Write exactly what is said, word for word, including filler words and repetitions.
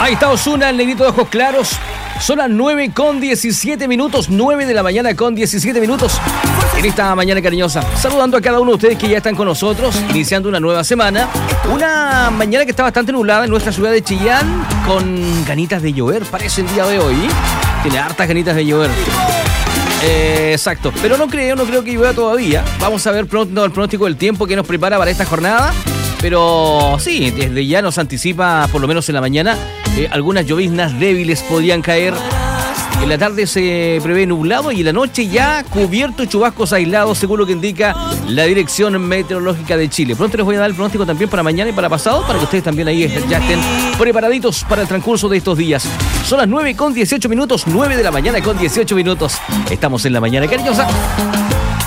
Ahí está Ozuna, el negrito de ojos claros. Son las nueve con diecisiete minutos, nueve de la mañana con diecisiete minutos. En esta mañana cariñosa, saludando a cada uno de ustedes que ya están con nosotros, iniciando una nueva semana. Una mañana que está bastante nublada en nuestra ciudad de Chillán, con ganitas de llover, parece el día de hoy. Tiene hartas ganitas de llover. Eh, exacto, pero no creo, no creo que llueva todavía. Vamos a ver pronto el pronóstico del tiempo que nos prepara para esta jornada. Pero sí, desde ya nos anticipa, por lo menos en la mañana, eh, algunas lloviznas débiles podrían caer. En la tarde se prevé nublado y en la noche ya cubierto chubascos aislados, según lo que indica la Dirección Meteorológica de Chile. Pronto les voy a dar el pronóstico también para mañana y para pasado, para que ustedes también ahí ya estén preparaditos para el transcurso de estos días. Son las nueve con dieciocho minutos, nueve de la mañana con dieciocho minutos. Estamos en la mañana cariñosa.